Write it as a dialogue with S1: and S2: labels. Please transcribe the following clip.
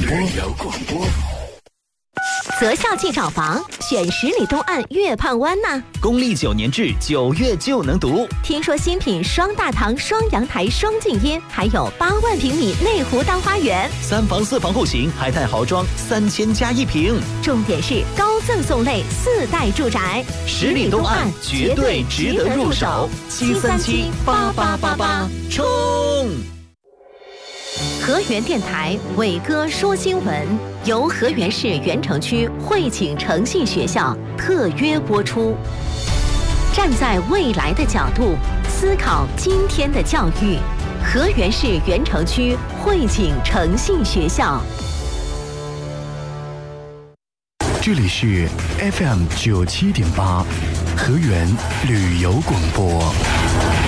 S1: 择校即找房，选10里东岸月畔湾呐。
S2: 公历9年制，9月就能读。
S1: 听说新品双大堂、双阳台、双静音，还有8万平米内湖大花园
S2: ，3房4房户型，还带豪装，3000加1平。
S1: 重点是高赠送类4代住宅
S2: ，10里东岸绝对值得入手。7378888，冲！
S1: 河源电台伟哥说新闻，由河源市源城区汇景诚信学校特约播出。站在未来的角度思考今天的教育，河源市源城区汇景诚信学校。
S3: 这里是 FM97.8，河源旅游广播。